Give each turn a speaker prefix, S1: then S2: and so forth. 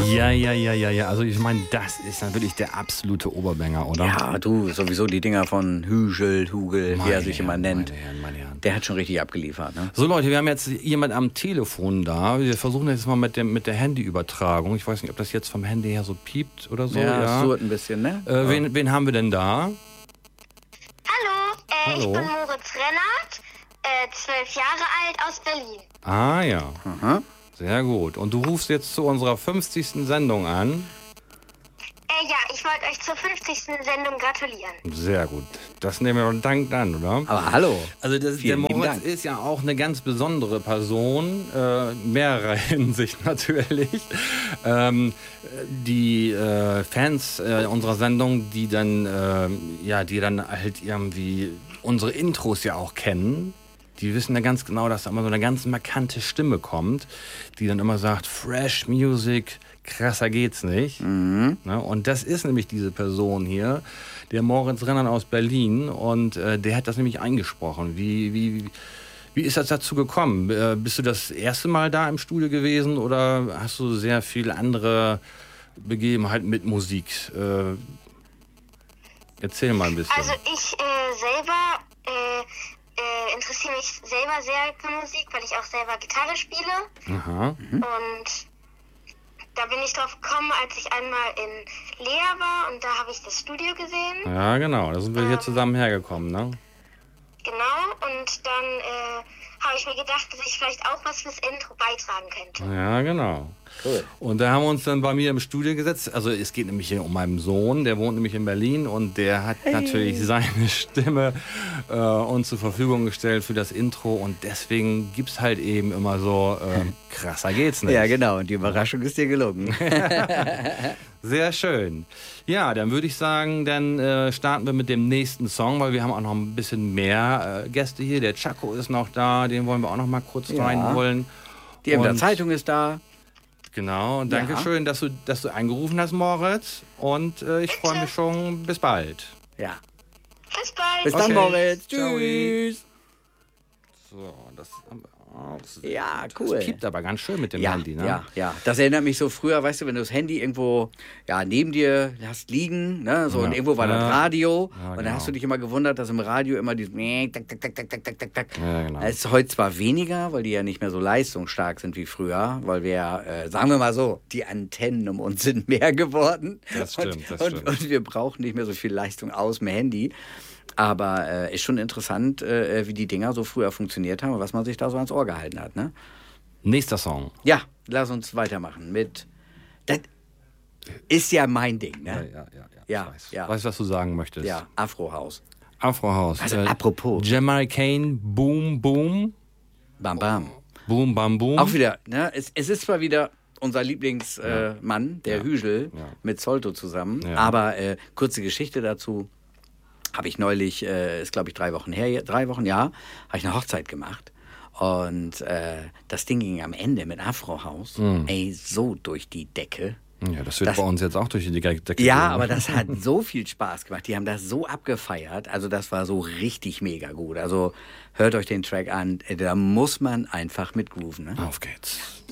S1: Ja. Also ich meine, das ist dann wirklich der absolute Oberbanger, oder?
S2: Ja, du, sowieso die Dinger von Hugel, wie er sich immer nennt.
S1: Meine Herren.
S2: Der hat schon richtig abgeliefert, ne?
S1: So Leute, wir haben jetzt jemand am Telefon da. Wir versuchen jetzt mal mit der Handyübertragung. Ich weiß nicht, ob das jetzt vom Handy her so piept oder so.
S2: Ja, surrt ein bisschen, ne?
S1: Wen haben wir denn da?
S3: Hallo, ich bin Moritz Rennert, 12 Jahre alt, aus Berlin.
S1: Ah ja,
S2: Aha.
S1: sehr gut. Und du rufst jetzt zu unserer 50. Sendung an.
S3: Ja, ich wollte euch zur 50. Sendung gratulieren.
S1: Sehr gut. Das nehmen wir dankend an, oder?
S2: Aber hallo.
S1: Also der
S2: Vielen lieben
S1: Moritz
S2: Dank.
S1: ist ja auch eine ganz besondere Person, mehrerer Hinsicht natürlich. Die Fans unserer Sendung, die dann halt irgendwie unsere Intros ja auch kennen, die wissen ja ganz genau, dass da immer so eine ganz markante Stimme kommt, die dann immer sagt, Fresh Music, krasser geht's nicht.
S2: Mhm.
S1: Ne? Und das ist nämlich diese Person hier, der Moritz Rennert aus Berlin. Und der hat das nämlich eingesprochen. Wie ist das dazu gekommen? Bist du das erste Mal da im Studio gewesen oder hast du sehr viele andere Begebenheiten mit Musik? Erzähl mal ein bisschen.
S3: Also ich selber interessiere mich selber sehr für Musik, weil ich auch selber Gitarre spiele.
S1: Aha.
S3: Und da bin ich drauf gekommen, als ich einmal in Lea war und da habe ich das Studio gesehen.
S1: Ja, genau. Da sind wir hier zusammen hergekommen, ne?
S3: Genau, und dann habe ich mir gedacht, dass ich vielleicht auch was fürs Intro beitragen könnte.
S1: Ja, genau.
S2: Cool.
S1: Und da haben wir uns dann bei mir im Studio gesetzt. Also es geht nämlich hier um meinen Sohn, der wohnt nämlich in Berlin und der hat natürlich seine Stimme uns zur Verfügung gestellt für das Intro und deswegen gibt's halt eben immer so, krasser geht's nicht.
S2: Ja, genau. Und die Überraschung ist dir gelungen.
S1: Sehr schön. Ja, dann würde ich sagen, dann starten wir mit dem nächsten Song, weil wir haben auch noch ein bisschen mehr Gäste hier. Der Chaco ist noch da, den wollen wir auch noch mal kurz reinholen.
S2: Die Emder
S1: Und-
S2: Zeitung ist da.
S1: Genau, und danke schön, dass du angerufen hast, Moritz. Und ich freue mich schon. Bis bald.
S2: Ja.
S3: Bis bald.
S2: Bis dann,
S1: Okay.
S2: Moritz.
S1: Ciao.
S2: Tschüss.
S1: So, das
S2: Ja, cool.
S1: Das piept aber ganz schön mit dem
S2: Ja,
S1: Handy, ne?
S2: ja. Das erinnert mich so früher, weißt du, wenn du das Handy irgendwo neben dir hast liegen, ne, so, und irgendwo war das Radio.
S1: Ja,
S2: und dann
S1: genau.
S2: hast du dich immer gewundert, dass im Radio immer dieses tak, tak, tak, tak, tak, tak, tak.
S1: Ja, genau.
S2: Das ist heute zwar weniger, weil die ja nicht mehr so leistungsstark sind wie früher, weil wir, sagen wir mal so, die Antennen um uns sind mehr geworden.
S1: Das stimmt, das stimmt.
S2: Und wir brauchen nicht mehr so viel Leistung aus dem Handy. Aber ist schon interessant, wie die Dinger so früher funktioniert haben und was man sich da so ans Ohr gehalten hat, ne?
S1: Nächster Song.
S2: Ja, lass uns weitermachen mit. Das ist ja mein Ding, ne?
S1: Ja, ich weiß. Weißt du, was du sagen möchtest?
S2: Ja, Afro-Haus.
S1: Afro-Haus.
S2: Also, apropos.
S1: Jamaicane, Boom, Boom.
S2: Bam, bam.
S1: Boom, Bam, Boom.
S2: Auch wieder, ne? Es ist zwar wieder unser Lieblingsmann, der Hügel, mit Solto zusammen.
S1: Ja.
S2: Aber kurze Geschichte dazu. Habe ich neulich, ist glaube ich 3 Wochen her, 3 Wochen, ja, habe ich eine Hochzeit gemacht. Und das Ding ging am Ende mit Afro-Haus, so durch die Decke.
S1: Ja, das wird bei uns jetzt auch durch die Decke
S2: Ja,
S1: gehen.
S2: aber das hat so viel Spaß gemacht. Die haben das so abgefeiert. Also das war so richtig mega gut. Also hört euch den Track an. Da muss man einfach mitgrooven. Ne?
S1: Auf geht's.